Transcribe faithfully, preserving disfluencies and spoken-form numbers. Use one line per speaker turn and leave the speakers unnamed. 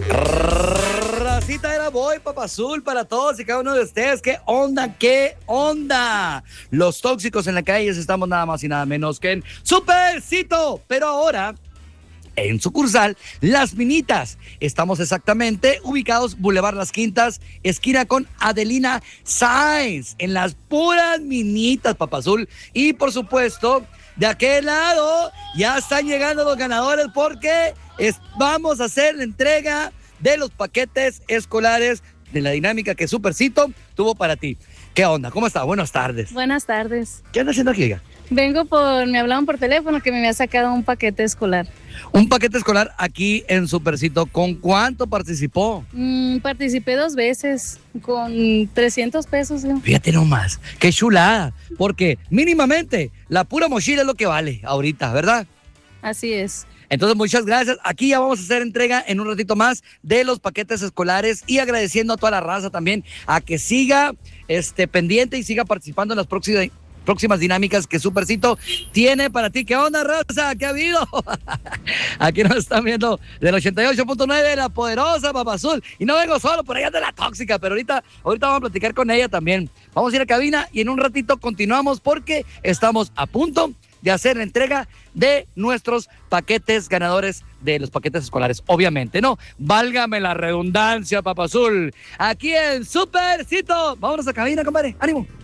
Racita de la Boy, Papa Azul, para todos y cada uno de ustedes. ¿Qué onda? ¿Qué onda? Los tóxicos en la calle estamos nada más y nada menos que en Supercito. Pero ahora, en sucursal Las Minitas. Estamos exactamente ubicados Boulevard Las Quintas, esquina con Adelina Sáenz, en las puras Minitas, Papa Azul. Y por supuesto, de aquel lado ya están llegando los ganadores porque es, vamos a hacer la entrega de los paquetes escolares de la dinámica que Supercito tuvo para ti. ¿Qué onda? ¿Cómo está? Buenas tardes.
Buenas tardes.
¿Qué anda haciendo aquí, hija?
Vengo por, me hablaban por teléfono que me había sacado un paquete escolar.
Un paquete escolar aquí en Supercito. ¿Con cuánto participó?
Mm, participé dos veces con trescientos pesos. ¿No?
Fíjate nomás, qué chulada. Porque mínimamente la pura mochila es lo que vale ahorita, ¿verdad?
Así es.
Entonces, muchas gracias. Aquí ya vamos a hacer entrega en un ratito más de los paquetes escolares y agradeciendo a toda la raza también a que siga este, pendiente y siga participando en las próximas, próximas dinámicas que Supercito tiene para ti. ¿Qué onda, raza? ¿Qué ha habido? Aquí nos están viendo del ochenta y ocho punto nueve, la poderosa Papa Azul. Y no vengo solo, por allá de la tóxica, pero ahorita, ahorita vamos a platicar con ella también. Vamos a ir a cabina y en un ratito continuamos porque estamos a punto de hacer la entrega de nuestros paquetes ganadores de los paquetes escolares, obviamente, ¿no? Válgame la redundancia, Papa Azul. Aquí en Supercito. Vámonos a cabina, compadre. ¡Ánimo!